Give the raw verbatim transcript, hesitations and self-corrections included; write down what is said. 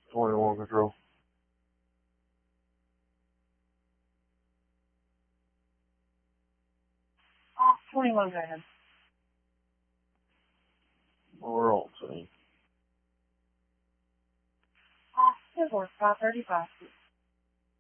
twenty-one control. Off twenty-one, go ahead. We're on scene. Off four, five thirty-five.